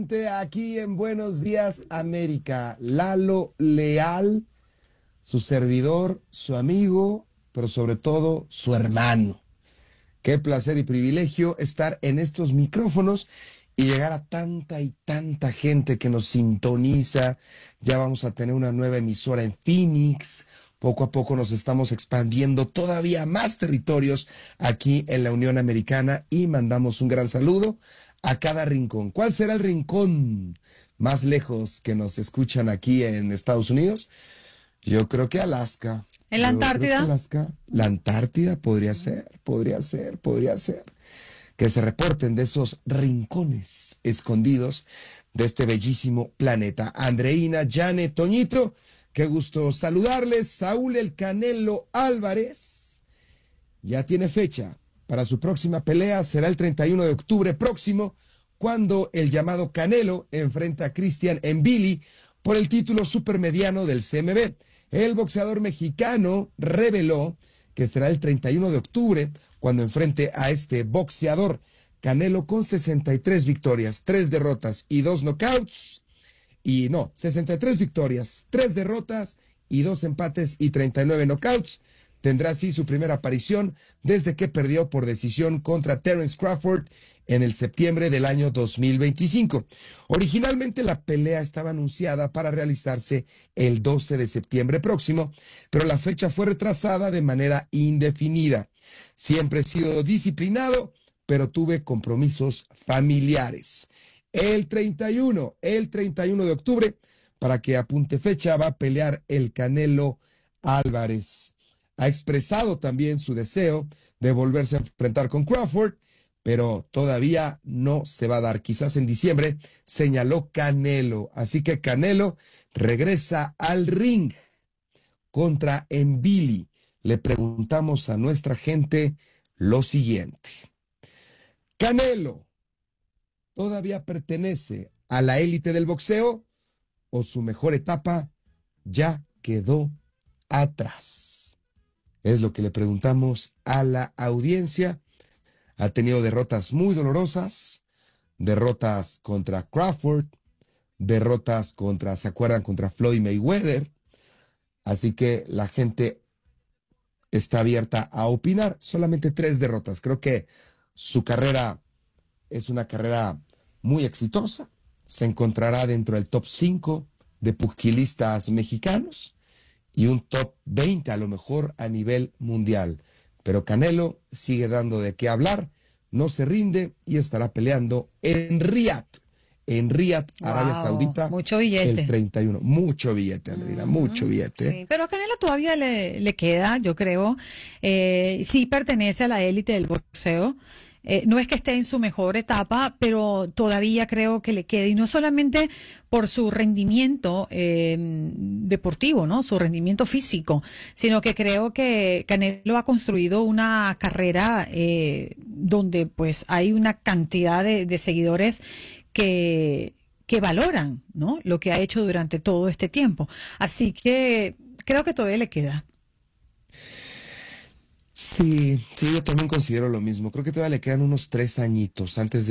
Aquí en Buenos Días América, Lalo Leal, su servidor, su amigo, pero sobre todo su hermano. Qué placer y privilegio estar en estos micrófonos y llegar a tanta y tanta gente que nos sintoniza. Ya vamos a tener una nueva emisora en Phoenix. Poco a poco nos estamos expandiendo todavía más territorios aquí en la Unión Americana y mandamos un gran saludo a cada rincón. ¿Cuál será el rincón más lejos que nos escuchan aquí en Estados Unidos? Yo creo que Alaska. ¿En la Yo creo que Antártida? Alaska. La Antártida podría ser. Que se reporten de esos rincones escondidos de este bellísimo planeta. Andreina, Jane, Toñito, qué gusto saludarles. Saúl El Canelo Álvarez ya tiene fecha para su próxima pelea. Será el 31 de octubre próximo, cuando el llamado Canelo enfrenta a Christian Mbili por el título supermediano del CMB. El boxeador mexicano reveló que será el 31 de octubre cuando enfrente a este boxeador. Canelo con 63 victorias, 3 derrotas y 2 knockouts. 63 victorias, 3 derrotas y 2 empates y 39 knockouts. Tendrá así su primera aparición desde que perdió por decisión contra Terence Crawford en el septiembre del año 2025. Originalmente la pelea estaba anunciada para realizarse el 12 de septiembre próximo, pero la fecha fue retrasada de manera indefinida. Siempre he sido disciplinado, pero tuve compromisos familiares. El 31 de octubre, para que apunte fecha, va a pelear el Canelo Álvarez. Ha expresado también su deseo de volverse a enfrentar con Crawford, pero todavía no se va a dar. Quizás en diciembre, señaló Canelo. Así que Canelo regresa al ring contra Mbili. Le preguntamos a nuestra gente lo siguiente. ¿Canelo todavía pertenece a la élite del boxeo o su mejor etapa ya quedó atrás? Es lo que le preguntamos a la audiencia. Ha tenido derrotas muy dolorosas, derrotas contra Crawford, derrotas contra, ¿se acuerdan? Contra Floyd Mayweather. Así que la gente está abierta a opinar. Solamente 3 derrotas. Creo que su carrera es una carrera muy exitosa. Se encontrará dentro del top 5 de pugilistas mexicanos y un top 20 a lo mejor a nivel mundial. Pero Canelo sigue dando de qué hablar, no se rinde y estará peleando en Riyadh, Arabia Wow, Saudita, mucho el billete. 31. Mucho billete, Andrina, mucho billete. Sí, pero a Canelo todavía le queda, yo creo. Sí pertenece a la élite del boxeo. No es que esté en su mejor etapa, pero todavía creo que le queda. Y no solamente por su rendimiento deportivo, ¿no? Su rendimiento físico, sino que creo que Canelo ha construido una carrera donde pues hay una cantidad de seguidores que valoran, ¿no? Lo que ha hecho durante todo este tiempo. Así que creo que todavía le queda. Sí, yo también considero lo mismo. Creo que todavía le quedan unos 3 añitos antes